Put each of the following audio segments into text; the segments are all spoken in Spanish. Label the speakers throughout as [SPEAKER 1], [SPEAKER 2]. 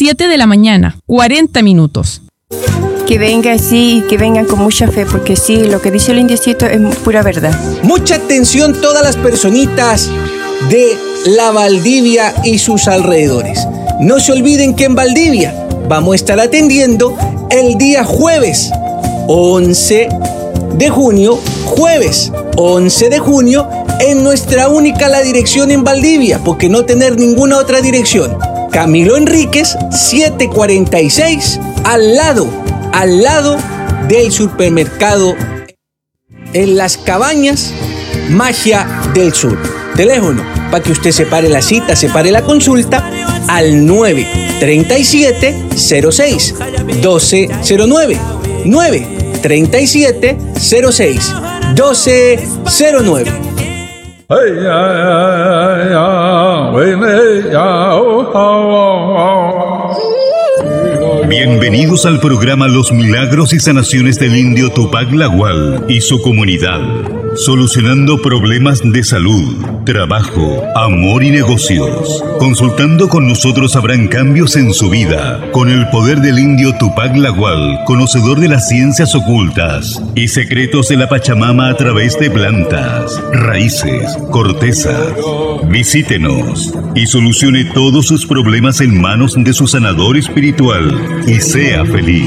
[SPEAKER 1] 7 de la mañana, 40 minutos.
[SPEAKER 2] Que venga así y que vengan con mucha fe, porque sí, lo que dice el indiecito es pura verdad.
[SPEAKER 3] Mucha atención todas las personitas de la Valdivia y sus alrededores. No se olviden que en Valdivia vamos a estar atendiendo el día jueves 11 de junio, en nuestra única la dirección en Valdivia, porque no tener ninguna otra dirección. Camilo Enríquez, 746, al lado del supermercado en Las Cabañas, Magia del Sur. Teléfono para que usted separe la cita, separe la consulta al 937-06-1209. 937-06-1209.
[SPEAKER 4] Bienvenidos al programa Los Milagros y Sanaciones del Indio Tupac Lagual y su comunidad, solucionando problemas de salud, trabajo, amor y negocios. Consultando con nosotros habrán cambios en su vida, con el poder del Indio Tupac Lagual, conocedor de las ciencias ocultas y secretos de la Pachamama a través de plantas, raíces, corteza. Visítenos y solucione todos sus problemas en manos de su sanador espiritual y sea feliz.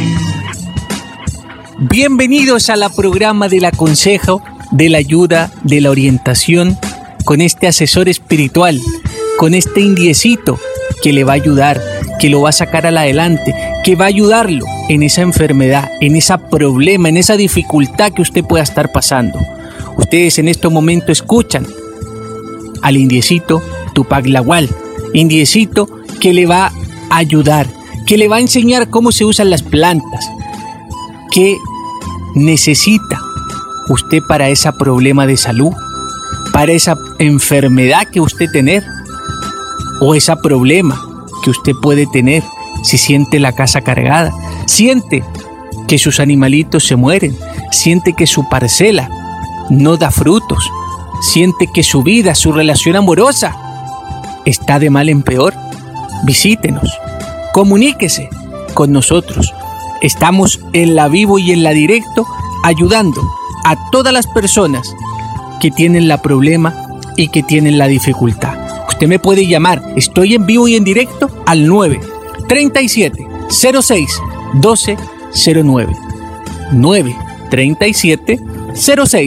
[SPEAKER 5] Bienvenidos a la programa del aconsejo, de la ayuda, de la orientación, con este asesor espiritual, con este indiecito que le va a ayudar, que lo va a sacar adelante, que va a ayudarlo en esa enfermedad, en ese problema, en esa dificultad que usted pueda estar pasando. Ustedes en este momento escuchan al indiecito Tupac Lagual, indiecito que le va a ayudar, que le va a enseñar cómo se usan las plantas, que necesita usted para ese problema de salud, para esa enfermedad que usted tener, o ese problema que usted puede tener si siente la casa cargada, siente que sus animalitos se mueren, siente que su parcela no da frutos, siente que su vida, su relación amorosa está de mal en peor. Visítenos, comuníquese con nosotros. Estamos en la vivo y en la directo ayudando a todas las personas que tienen la problema y que tienen la dificultad. Usted me puede llamar, estoy en vivo y en directo al 937-06-1209. 937-06